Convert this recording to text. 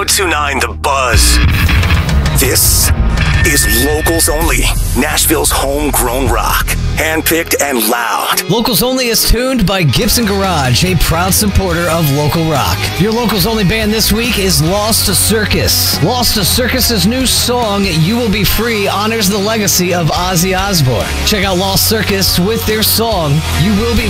1029 The Buzz. This is Locals Only, Nashville's homegrown rock. Handpicked and loud. Locals Only is tuned by Gibson Garage, a proud supporter of local rock. Your Locals Only band this week is Lost to Circus. Lost to Circus's new song, You Will Be Free, honors the legacy of Ozzy Osbourne. Check out Lost Circus with their song, You Will Be